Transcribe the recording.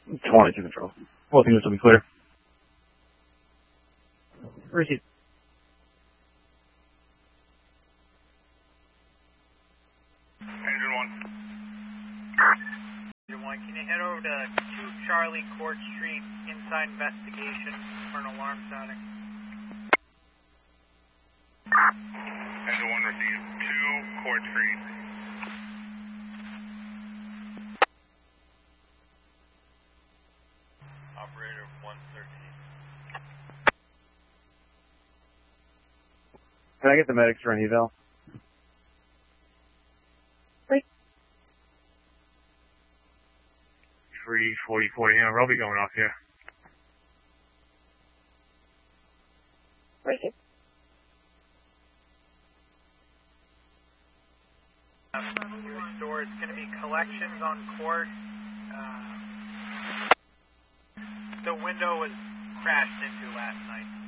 20 to control. Both units will be clear. Receive. Engine 1. Can you head over to 2 Charlie Court Street, inside investigation for an alarm sounding? Engine 1 received 2 Court Street. Operator 113. Can I get the medics for an eval? 340, yeah, Robbie going off here. Receive. Store, it's going to be collections on court. The window was crashed into last night.